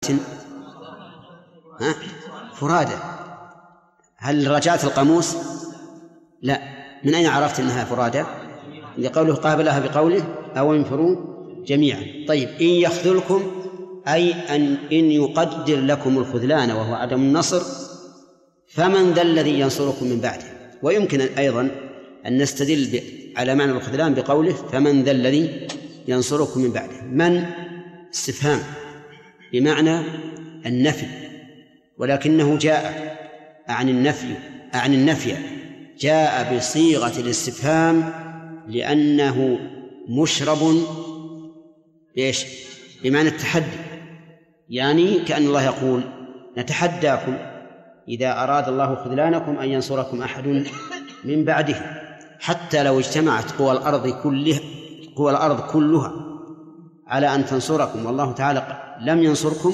فرادى. هل رجعت القاموس؟ لا. من أين عرفت أنها فرادى؟ لقوله قابلها بقوله أو انفروا جميعا. طيب، إن يخذلكم أي إن يقدر لكم الخذلان وهو عدم النصر فمن ذا الذي ينصركم من بعده. ويمكن أيضا أن نستدل على معنى الخذلان بقوله فمن ذا الذي ينصركم من بعده. من استفهام بمعنى النفي، ولكنه جاء عن النفي جاء بصيغة الاستفهام لأنه مشرب بإيش؟ بمعنى التحدي، يعني كأن الله يقول نتحداكم إذا أراد الله خذلانكم أن ينصركم أحد من بعده، حتى لو اجتمعت قوى الأرض كلها على أن تنصركم والله تعالى لم ينصركم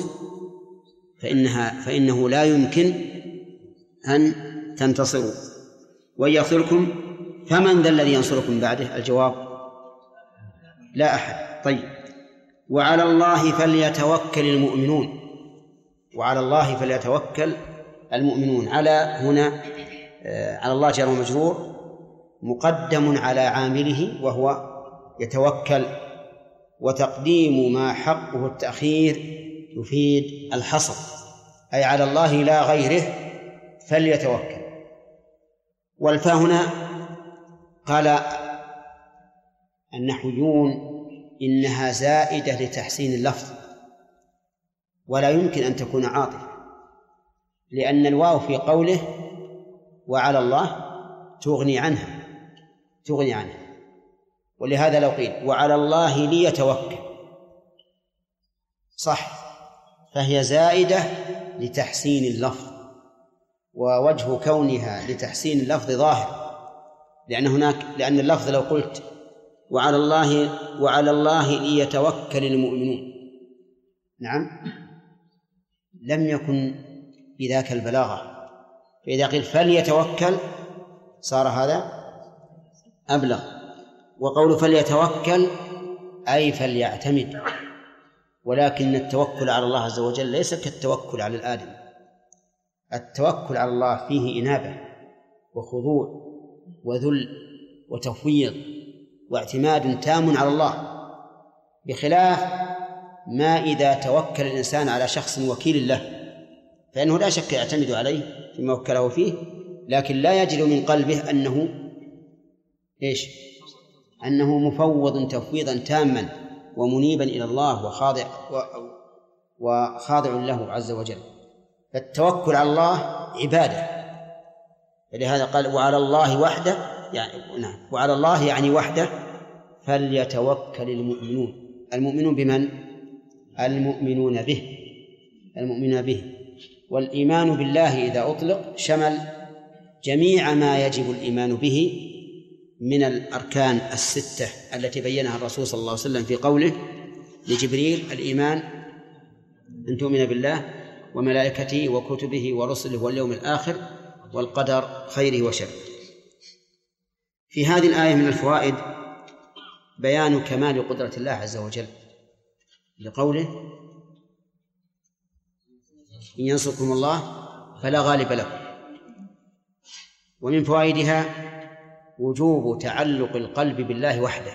فإنه لا يمكن أن تنتصروا. وإن يخذلكم فمن ذا الذي ينصركم من بعده؟ الجواب لا أحد. طيب، وعلى الله فليتوكل المؤمنون. وعلى الله فليتوكل المؤمنون. على هنا على الله جار ومجرور مقدم على عامله وهو يتوكل، وتقديم ما حقه التأخير يفيد الحصر، أي على الله لا غيره فليتوكل. والفاء هنا قال النحويون إنها زائدة لتحسين اللفظ، ولا يمكن أن تكون عاطفة، لأن الواو في قوله وعلى الله تغني عنها، ولهذا لو قيل وعلى الله ليتوكل صح، فهي زائدة لتحسين اللفظ، ووجه كونها لتحسين اللفظ ظاهر، لأن اللفظ لو قلت وعلى الله ليتوكل المؤمنون، نعم، لم يكن بذاك البلاغة. فإذا قيل فليتوكل صار هذا أبلغ. وقول فليتوكل أي فليعتمد، ولكن التوكل على الله عز وجل ليس كالتوكل على الآدم. التوكل على الله فيه إنابة وخضوع وذل وتفويض واعتماد تام على الله، بخلاف ما إذا توكل الإنسان على شخص وكيل له، فإنه لا شك يعتمد عليه فيما وكله فيه، لكن لا يجد من قلبه أنه مفوض تفويضا تاما ومنيبا إلى الله وخاضع له عز وجل. فالتوكل على الله عبادة، فلهذا قال وعلى الله وحده، وعلى الله يعني وحده فليتوكل المؤمنون. المؤمنون بمن؟ المؤمنون به. والإيمان بالله إذا أطلق شمل جميع ما يجب الإيمان به من الأركان الستة التي بينها الرسول صلى الله عليه وسلم في قوله لجبريل الإيمان أن تؤمن بالله وملائكته وكتبه ورسله واليوم الآخر والقدر خيره وشره. في هذه الآية من الفوائد بيان كمال قدرة الله عز وجل لقوله إن ينصركم الله فلا غالب لكم. ومن فوائدها وجوب تعلق القلب بالله وحده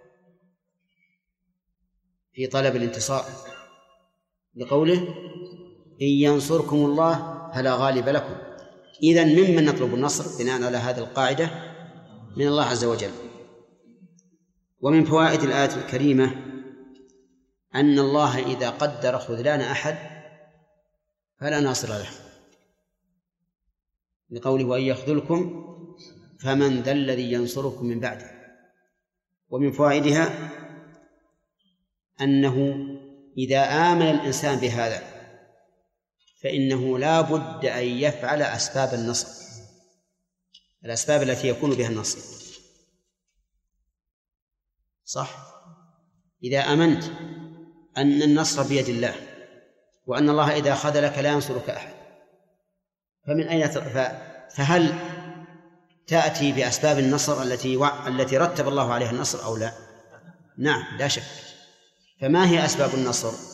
في طلب الانتصار، لقوله إن ينصركم الله فلا غالب لكم. إذن ممن نطلب النصر بناء على هذه القاعدة؟ من الله عز وجل. ومن فوائد الآية الكريمة أن الله إذا قدر خذلان أحد فلا ناصر له، لقوله وإن يخذلكم فمن ذا الذي ينصركم من بعده. ومن فوائدها أنه إذا آمن الإنسان بهذا فإنه لا بد أن يفعل أسباب النصر، الأسباب التي يكون بها النصر، صح؟ إذا آمنت أن النصر بيد الله وأن الله إذا خذلك لا ينصرك أحد، فمن أين فهل تأتي بأسباب النصر التي رتب الله عليها النصر أو لا؟ نعم، لا شك. فما هي أسباب النصر؟